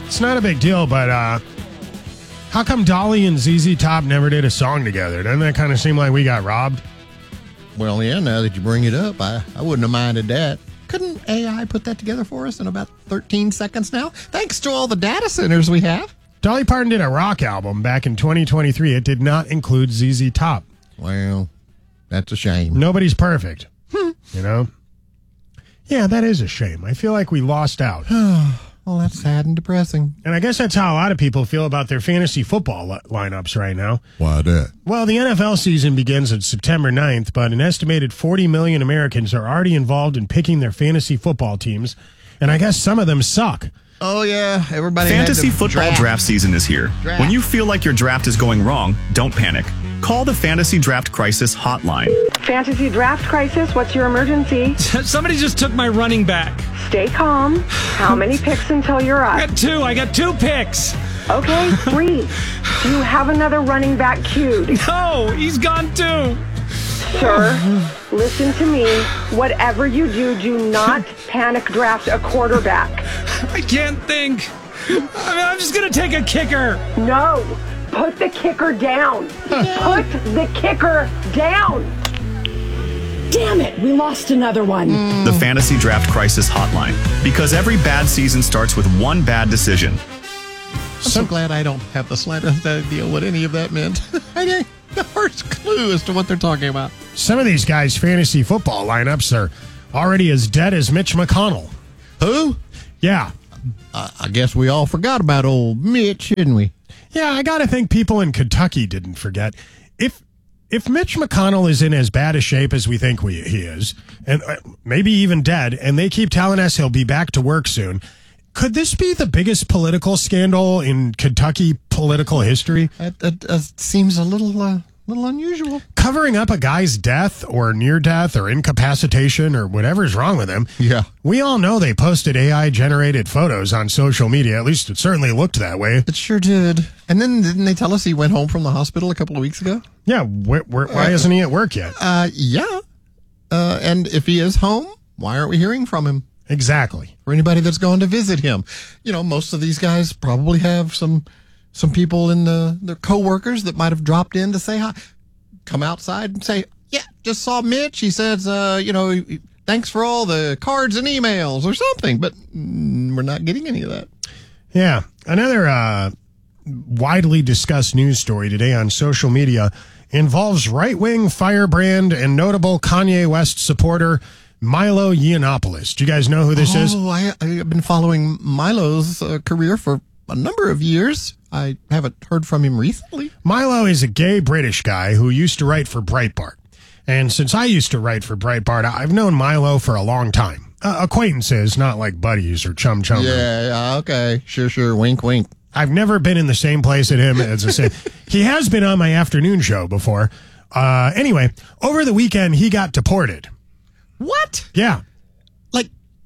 It's not a big deal, but how come Dolly and ZZ Top never did a song together? Doesn't that kind of seem like we got robbed? Well, yeah, now that you bring it up, I wouldn't have minded that. Couldn't AI put that together for us in about 13 seconds now? Thanks to all the data centers we have. Dolly Parton did a rock album back in 2023. It did not include ZZ Top. Well, that's a shame. Nobody's perfect. You know? Yeah, that is a shame. I feel like we lost out. Well, that's sad and depressing. And I guess that's how a lot of people feel about their fantasy football lineups right now. Why that? Well, the NFL season begins on September 9th, but an estimated 40 million Americans are already involved in picking their fantasy football teams, and I guess some of them suck. Oh, yeah. Everybody Fantasy football draft season is here. When you feel like your draft is going wrong, don't panic. Call the Fantasy Draft Crisis Hotline. Fantasy Draft Crisis, what's your emergency? Somebody just took my running back. Stay calm. How many picks until you're up? I got two picks. Okay, 3. Do you have another running back queued? No, he's gone too. Sir, listen to me. Whatever you do, do not panic draft a quarterback. I can't think. I'm just going to take a kicker. No, put the kicker down. Put the kicker down. Damn it, we lost another one. The Fantasy Draft Crisis Hotline. Because every bad season starts with one bad decision. I'm so glad I don't have the slightest idea what any of that meant. I didn't the first clue as to what they're talking about. Some of these guys' fantasy football lineups are already as dead as Mitch McConnell. Who? Yeah. I guess we all forgot about old Mitch, didn't we? Yeah, I got to think people in Kentucky didn't forget. If Mitch McConnell is in as bad a shape as we think he is, and maybe even dead, and they keep telling us he'll be back to work soon, could this be the biggest political scandal in Kentucky political history? That seems a little unusual. Covering up a guy's death or near death or incapacitation or whatever's wrong with him. Yeah. We all know they posted AI-generated photos on social media. At least it certainly looked that way. It sure did. And then didn't they tell us he went home from the hospital a couple of weeks ago? Yeah. Why isn't he at work yet? Yeah. And if he is home, why aren't we hearing from him? Exactly. For anybody that's gone to visit him. You know, most of these guys probably have some people in their coworkers that might have dropped in to say hi. Come outside and say, yeah, just saw Mitch. He says, thanks for all the cards and emails or something. But we're not getting any of that. Yeah. Another widely discussed news story today on social media involves right-wing firebrand and notable Kanye West supporter Milo Yiannopoulos. Do you guys know who this is? Oh, I've been following Milo's career for a number of years. I haven't heard from him recently. Milo is a gay British guy who used to write for Breitbart. And since I used to write for Breitbart, I've known Milo for a long time. Acquaintances, not like buddies or chum-chum. Yeah, okay. Sure. Wink, wink. I've never been in the same place at him as I said. He has been on my afternoon show before. Anyway, over the weekend, he got deported. What? Yeah. Like,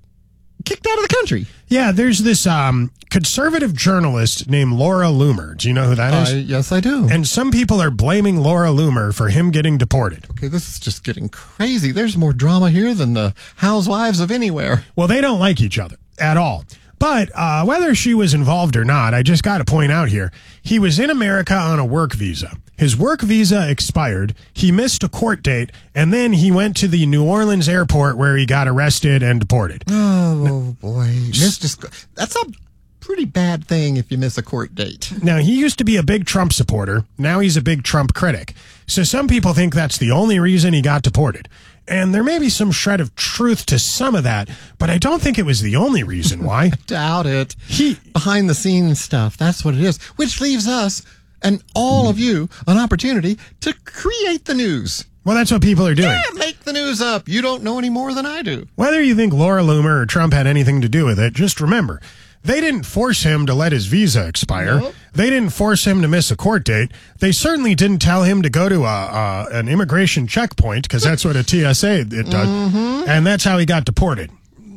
kicked out of the country? Yeah, there's this conservative journalist named Laura Loomer. Do you know who that is? Yes, I do. And some people are blaming Laura Loomer for him getting deported. Okay, this is just getting crazy. There's more drama here than the Housewives of Anywhere. Well, they don't like each other at all. But whether she was involved or not, I just got to point out here, he was in America on a work visa. His work visa expired. He missed a court date, and then he went to the New Orleans airport where he got arrested and deported. Oh, boy. That's a pretty bad thing if you miss a court date. Now, he used to be a big Trump supporter. Now he's a big Trump critic. So some people think that's the only reason he got deported. And there may be some shred of truth to some of that, but I don't think it was the only reason why. I doubt it. Behind the scenes stuff, that's what it is. Which leaves us and all of you an opportunity to create the news. Well, that's what people are doing. Yeah, make the news up. You don't know any more than I do. Whether you think Laura Loomer or Trump had anything to do with it, just remember, they didn't force him to let his visa expire. Nope. They didn't force him to miss a court date. They certainly didn't tell him to go to an immigration checkpoint, because that's what a TSA does. Mm-hmm. And that's how he got deported.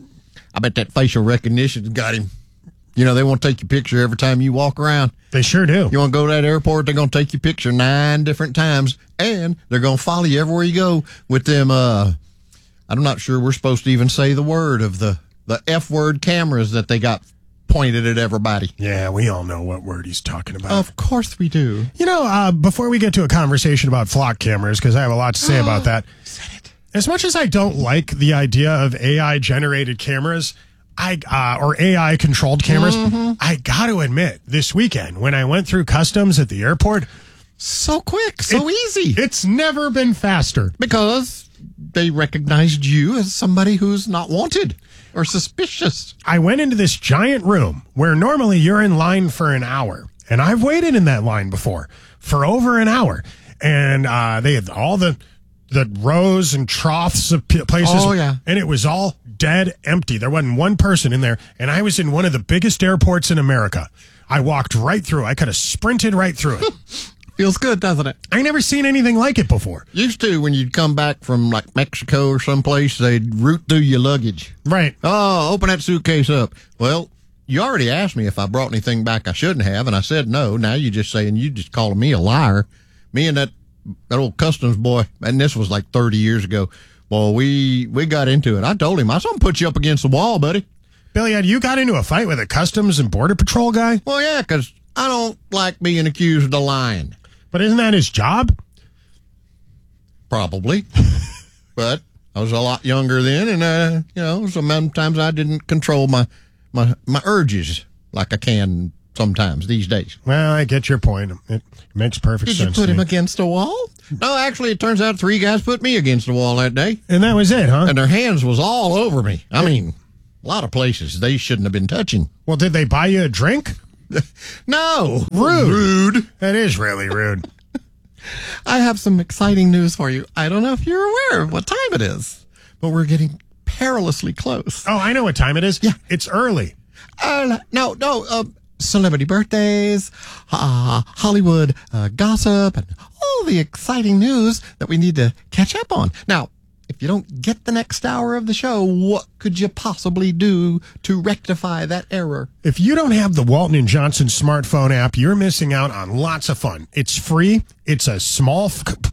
I bet that facial recognition got him. You know, they want to take your picture every time you walk around. They sure do. You want to go to that airport, they're going to take your picture 9 different times, and they're going to follow you everywhere you go with them, I'm not sure we're supposed to even say the word of the F-word cameras that they got pointed at everybody. Yeah, we all know what word he's talking about. Of course we do. You know, before we get to a conversation about flock cameras, because I have a lot to say about that. As much as I don't like the idea of AI-generated cameras, or AI-controlled cameras, I got to admit, this weekend, when I went through customs at the airport... So quick, so easy. It's never been faster. Because they recognized you as somebody who's not wanted or suspicious. I went into this giant room where normally you're in line for an hour. And I've waited in that line before for over an hour. And they had all the rows and troughs of places. Oh, yeah. And it was all dead empty. There wasn't one person in there. And I was in one of the biggest airports in America. I walked right through. I could have sprinted right through it. Feels good, doesn't it? I never seen anything like it before. Used to, when you'd come back from like Mexico or someplace, they'd root through your luggage. Right. Oh, open that suitcase up. Well, you already asked me if I brought anything back I shouldn't have, and I said no. Now you're just saying, you just calling me a liar. Me and that old customs boy, and this was like 30 years ago. Well, we got into it. I told him, I was going to put you up against the wall, buddy. Billy, had you got into a fight with a Customs and Border Patrol guy? Well, yeah, because I don't like being accused of lying. But isn't that his job? Probably. But I was a lot younger then, and, sometimes I didn't control my urges like I can sometimes these days. Well, I get your point. It makes perfect sense. Did you put him against a wall? No, actually, it turns out 3 guys put me against the wall that day. And that was it, huh? And their hands was all over me. I mean, a lot of places they shouldn't have been touching. Well, did they buy you a drink? No. Rude. That is really rude. I have some exciting news for you. I don't know if you're aware of what time it is, but we're getting perilously close. Oh, I know what time it is. Yeah. It's early. No. Celebrity birthdays, Hollywood gossip, and all the exciting news that we need to catch up on. Now, if you don't get the next hour of the show, what could you possibly do to rectify that error? If you don't have the Walton & Johnson smartphone app, you're missing out on lots of fun. It's free. It's a small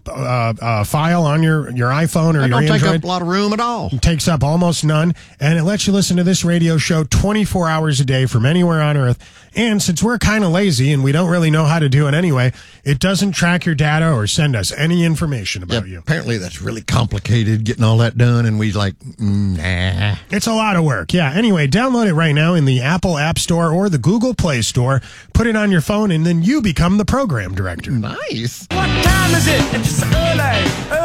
file on your iPhone or your Android. It don't take up a lot of room at all. It takes up almost none, and it lets you listen to this radio show 24 hours a day from anywhere on Earth. And since we're kind of lazy and we don't really know how to do it anyway, it doesn't track your data or send us any information about you. Apparently that's really complicated, getting all that done, and we nah. It's a lot of work. Yeah. Anyway, download it right now in the Apple App Store or the Google Play Store. Put it on your phone, and then you become the program director. Nice. What time is it? It's early.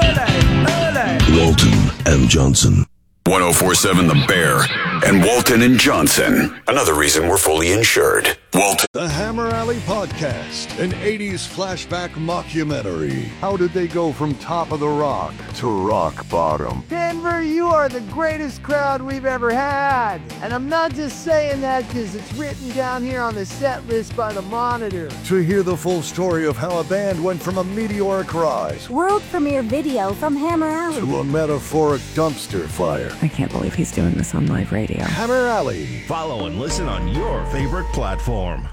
Walton and Johnson. 104.7 The Bear and Walton and Johnson. Another reason we're fully insured. Walton. The Hammer Alley Podcast, an 80s flashback mockumentary. How did they go from top of the rock to rock bottom? Denver, you are the greatest crowd we've ever had. And I'm not just saying that because it's written down here on the set list by the Monitor. To hear the full story of how a band went from a meteoric rise world premiere video from Hammer Alley to a metaphoric dumpster fire. I can't believe he's doing this on live radio. Hammer Alley. Follow and listen on your favorite platform.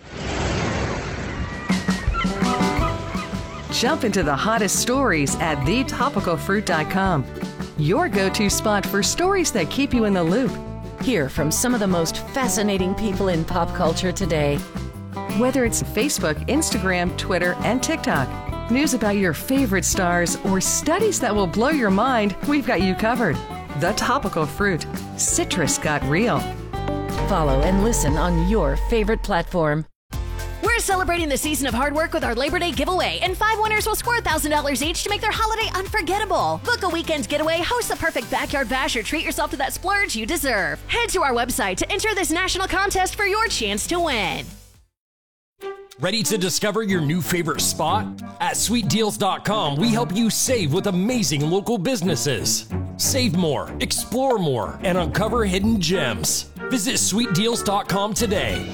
Jump into the hottest stories at thetopicalfruit.com. Your go-to spot for stories that keep you in the loop. Hear from some of the most fascinating people in pop culture today. Whether it's Facebook, Instagram, Twitter, and TikTok, news about your favorite stars, or studies that will blow your mind, we've got you covered. The Topical Fruit. Citrus got real. Follow and listen on your favorite platform. We're celebrating the season of hard work with our Labor Day giveaway, and 5 winners will score $1,000 each to make their holiday unforgettable. Book a weekend getaway, host the perfect backyard bash, or treat yourself to that splurge you deserve. Head to our website to enter this national contest for your chance to win. Ready to discover your new favorite spot? At sweetdeals.com, we help you save with amazing local businesses. Save more, explore more, and uncover hidden gems. Visit sweetdeals.com today.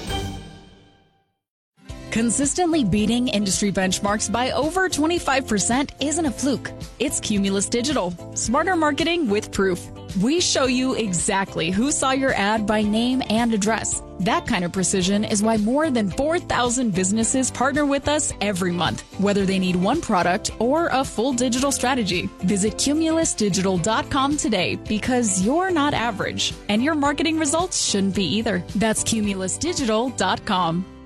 Consistently beating industry benchmarks by over 25% isn't a fluke. It's Cumulus Digital. Smarter marketing with proof. We show you exactly who saw your ad by name and address. That kind of precision is why more than 4,000 businesses partner with us every month, whether they need one product or a full digital strategy. Visit cumulusdigital.com today because you're not average, and your marketing results shouldn't be either. That's cumulusdigital.com.